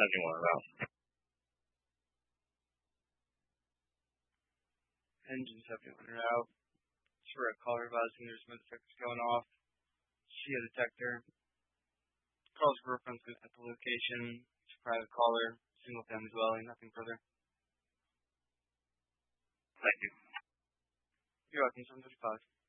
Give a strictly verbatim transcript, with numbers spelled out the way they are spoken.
sending one around. Engine seventy-one are out. For a caller advising there's smoke detectors going off. She had a detector. Carl's girlfriend's at the location. It's a private caller. Single family dwelling. Nothing further. Thank you. You're welcome. seven thirty-five.